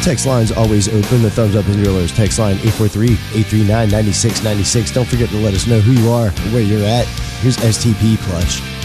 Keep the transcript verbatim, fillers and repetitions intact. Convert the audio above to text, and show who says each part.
Speaker 1: Text line's always open. The Thumbs Up and Drillers text line eight four three, eight three nine, nine six nine six. Don't forget to let us know who you are, where you're at. Here's S T P Plush.